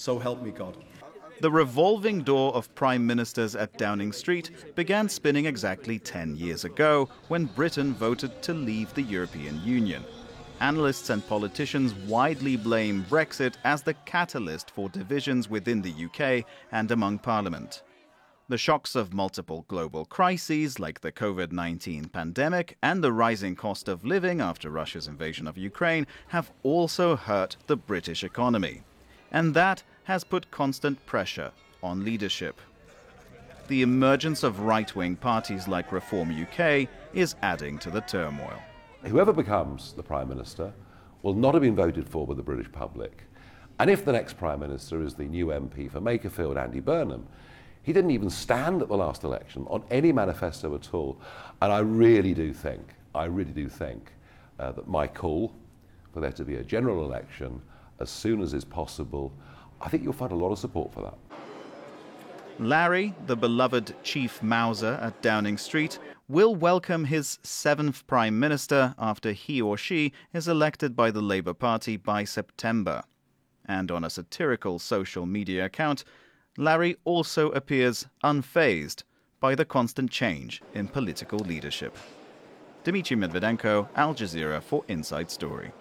So help me God. The revolving door of prime ministers at Downing Street began spinning exactly 10 years ago when Britain voted to leave the European Union. Analysts and politicians widely blame Brexit as the catalyst for divisions within the UK and among Parliament. The shocks of multiple global crises like the COVID-19 pandemic and the rising cost of living after Russia's invasion of Ukraine have also hurt the British economy. And that has put constant pressure on leadership. The emergence of right-wing parties like Reform UK is adding to the turmoil. Whoever becomes the Prime Minister will not have been voted for by the British public. And if the next Prime Minister is the new MP for Makerfield, Andy Burnham, he didn't even stand at the last election on any manifesto at all. And I really do think that my call for there to be a general election as soon as is possible, I think you'll find a lot of support for that. Larry, the beloved Chief Mauser at Downing Street, will welcome his 7th Prime Minister after he or she is elected by the Labour Party by September. And on a satirical social media account, Larry also appears unfazed by the constant change in political leadership. Dmitry Medvedenko, Al Jazeera for Inside Story.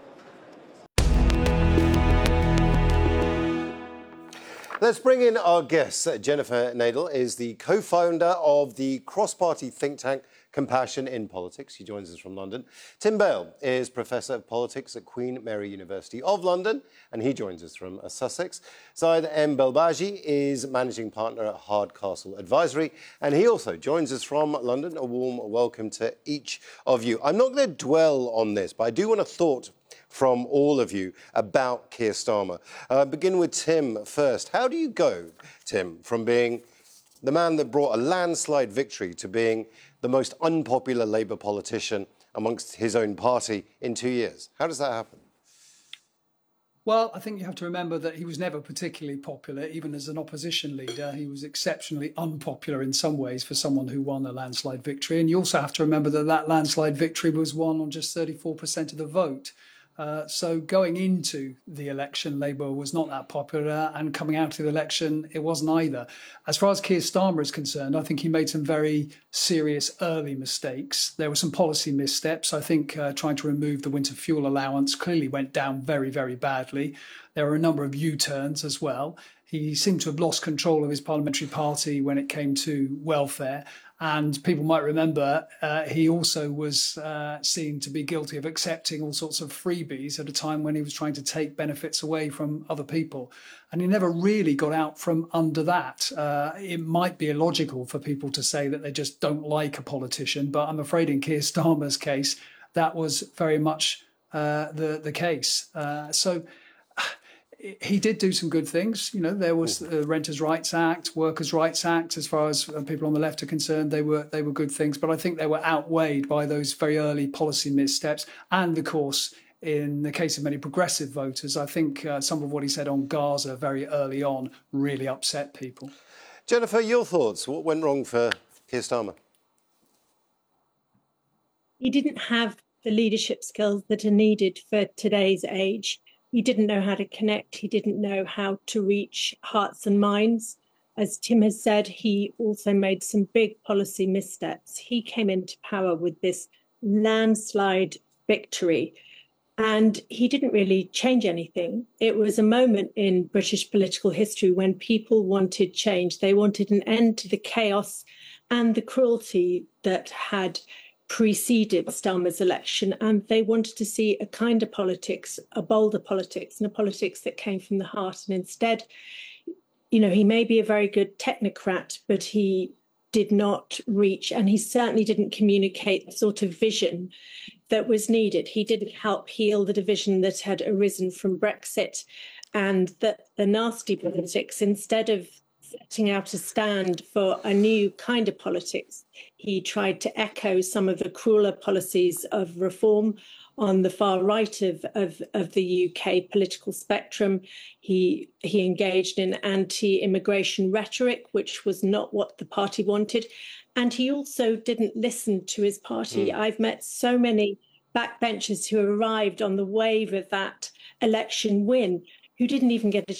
Let's bring in our guest. Jennifer Nadel is the co-founder of the cross-party think tank Compassion in Politics. She joins us from London. Tim Bale is Professor of Politics at Queen Mary University of London, and he joins us from Sussex. Syed M. Belbaji is Managing Partner at Hardcastle Advisory, and he also joins us from London. A warm welcome to each of you. I'm not going to dwell on this, but I do want a thought from all of you about Keir Starmer. Begin with Tim first. How do you go, Tim, from being the man that brought a landslide victory to being the most unpopular Labour politician amongst his own party in 2 years? How does that happen? Well, I think you have to remember that he was never particularly popular, even as an opposition leader. He was exceptionally unpopular in some ways for someone who won a landslide victory. And you also have to remember that that landslide victory was won on just 34% of the vote. So going into the election, Labour was not that popular, and coming out of the election, it wasn't either. As far as Keir Starmer is concerned, I think he made some very serious early mistakes. There were some policy missteps. I think trying to remove the winter fuel allowance clearly went down very, very badly. There were a number of U-turns as well. He seemed to have lost control of his parliamentary party when it came to welfare. And people might remember he also was seen to be guilty of accepting all sorts of freebies at a time when he was trying to take benefits away from other people. And he never really got out from under that. It might be illogical for people to say that they just don't like a politician, but I'm afraid in Keir Starmer's case, that was very much the case. So he did do some good things. You know, there was the Renters' Rights Act, Workers' Rights Act. As far as people on the left are concerned, they were good things. But I think they were outweighed by those very early policy missteps. And of course, in the case of many progressive voters, I think some of what he said on Gaza very early on really upset people. Jennifer, your thoughts? What went wrong for Keir Starmer? He didn't have the leadership skills that are needed for today's age. He didn't know how to connect. He didn't know how to reach hearts and minds. As Tim has said, he also made some big policy missteps. He came into power with this landslide victory, and he didn't really change anything. It was a moment in British political history when people wanted change. They wanted an end to the chaos and the cruelty that had preceded Starmer's election, and they wanted to see a kinder politics, a bolder politics, and a politics that came from the heart. And instead, you know, he may be a very good technocrat, but he did not reach, and he certainly didn't communicate the sort of vision that was needed. He didn't help heal the division that had arisen from Brexit and the nasty politics. Instead of setting out a stand for a new kind of politics, he tried to echo some of the crueler policies of reform on the far right of the UK political spectrum. He engaged in anti-immigration rhetoric, which was not what the party wanted. And he also didn't listen to his party. I've met so many backbenchers who arrived on the wave of that election win who didn't even get a